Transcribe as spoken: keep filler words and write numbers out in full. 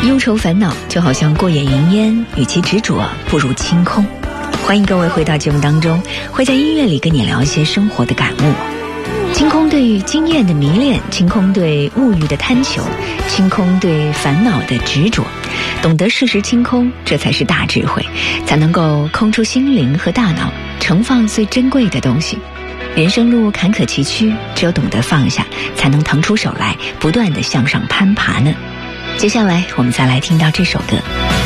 忧愁烦恼就好像过眼云烟，与其执着不如清空。欢迎各位回到节目当中，会在音乐里跟你聊一些生活的感悟。清空对于经验的迷恋，清空对物欲的贪求，清空对烦恼的执着，懂得适时清空，这才是大智慧，才能够空出心灵和大脑，盛放最珍贵的东西。人生路坎坷崎岖，只有懂得放下，才能腾出手来，不断地向上攀爬呢。接下来我们再来听到这首歌。